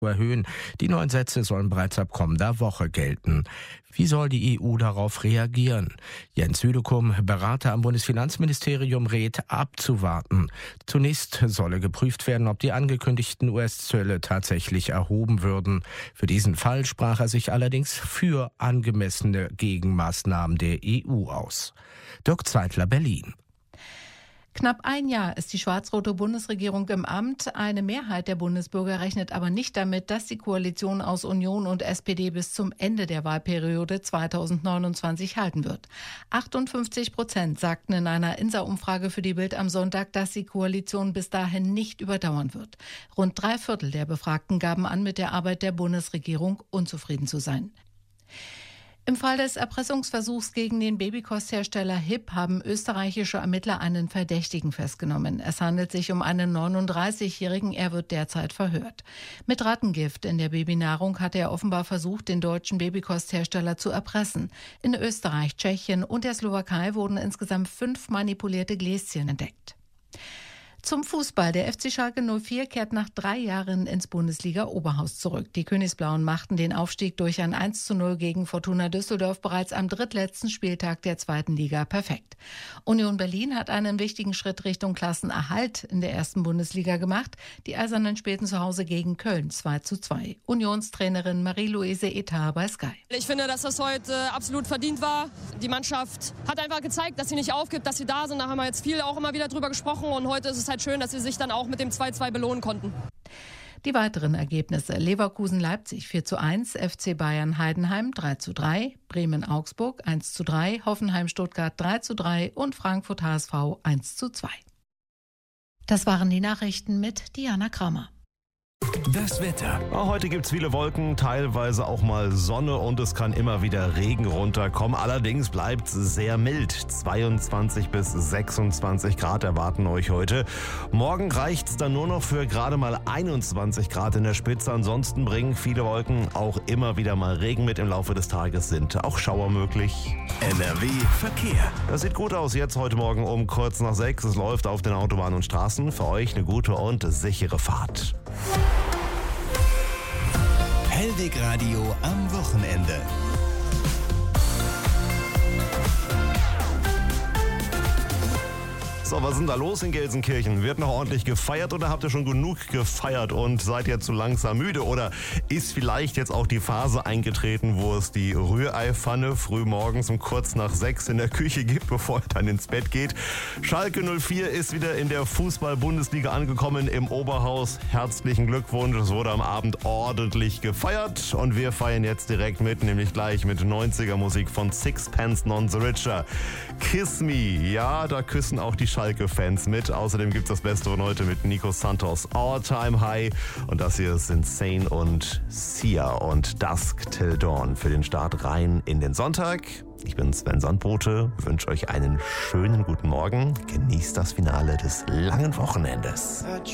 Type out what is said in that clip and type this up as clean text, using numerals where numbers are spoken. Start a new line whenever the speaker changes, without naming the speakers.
erhöhen. Die neuen Sätze sollen bereits ab kommender Woche gelten. Wie soll die EU darauf reagieren? Jens Südekum, Berater am Bundesfinanzministerium, rät, abzuwarten. Zunächst solle geprüft werden, ob die angekündigten US-Zölle tatsächlich erhoben würden. Für diesen Fall sprach er sich allerdings für angemessene Gegenmaßnahmen der EU aus. Dirk Zeitler, Berlin.
Knapp ein Jahr ist die schwarz-rote Bundesregierung im Amt. Eine Mehrheit der Bundesbürger rechnet aber nicht damit, dass die Koalition aus Union und SPD bis zum Ende der Wahlperiode 2029 halten wird. 58% sagten in einer INSA-Umfrage für die Bild am Sonntag, dass die Koalition bis dahin nicht überdauern wird. Rund 3/4 der Befragten gaben an, mit der Arbeit der Bundesregierung unzufrieden zu sein. Im Fall des Erpressungsversuchs gegen den Babykosthersteller HIP haben österreichische Ermittler einen Verdächtigen festgenommen. Es handelt sich um einen 39-Jährigen, er wird derzeit verhört. Mit Rattengift in der Babynahrung hatte er offenbar versucht, den deutschen Babykosthersteller zu erpressen. In Österreich, Tschechien und der Slowakei wurden insgesamt 5 manipulierte Gläschen entdeckt. Zum Fußball. Der FC Schalke 04 kehrt nach 3 Jahren ins Bundesliga-Oberhaus zurück. Die Königsblauen machten den Aufstieg durch ein 1:0 gegen Fortuna Düsseldorf bereits am drittletzten Spieltag der 2. Liga perfekt. Union Berlin hat einen wichtigen Schritt Richtung Klassenerhalt in der 1. Bundesliga gemacht. Die Eisernen spielten zu Hause gegen Köln 2:2. Unionstrainerin Marie-Louise Etar bei Sky.
Ich finde, dass das heute absolut verdient war. Die Mannschaft hat einfach gezeigt, dass sie nicht aufgibt, dass sie da sind. Da haben wir jetzt viel auch immer wieder drüber gesprochen und heute ist es halt schön, dass sie sich dann auch mit dem 2:2 belohnen konnten.
Die weiteren Ergebnisse: Leverkusen-Leipzig 4:1, FC Bayern-Heidenheim 3:3, Bremen-Augsburg 1:3, Hoffenheim-Stuttgart 3:3 und Frankfurt-HSV 1:2. Das waren die Nachrichten mit Diana Kramer.
Das Wetter. Heute gibt es viele Wolken, teilweise auch mal Sonne und es kann immer wieder Regen runterkommen. Allerdings bleibt es sehr mild. 22 bis 26 Grad erwarten euch heute. Morgen reicht es dann nur noch für gerade mal 21 Grad in der Spitze. Ansonsten bringen viele Wolken auch immer wieder mal Regen mit. Im Laufe des Tages sind auch Schauer möglich.
NRW Verkehr.
Das sieht gut aus jetzt heute Morgen um kurz nach 6. Es läuft auf den Autobahnen und Straßen. Für euch eine gute und sichere Fahrt.
Hellweg Radio am Wochenende.
So, was ist denn da los in Gelsenkirchen? Wird noch ordentlich gefeiert oder habt ihr schon genug gefeiert und seid ihr zu langsam müde? Oder ist vielleicht jetzt auch die Phase eingetreten, wo es die Rühreipfanne früh morgens um kurz nach 6 in der Küche gibt, bevor ihr dann ins Bett geht? Schalke 04 ist wieder in der Fußball-Bundesliga angekommen im Oberhaus. Herzlichen Glückwunsch, es wurde am Abend ordentlich gefeiert und wir feiern jetzt direkt mit, nämlich gleich mit 90er Musik von Sixpence None the Richer. Kiss Me, ja, da küssen auch die Schalke-Fans mit. Außerdem gibt's das Beste von heute mit Nico Santos, All Time High. Und das hier sind Sane und Sia und Dusk Till Dawn für den Start rein in den Sonntag. Ich bin Sven Sandbote, wünsche euch einen schönen guten Morgen. Genießt das Finale des langen Wochenendes.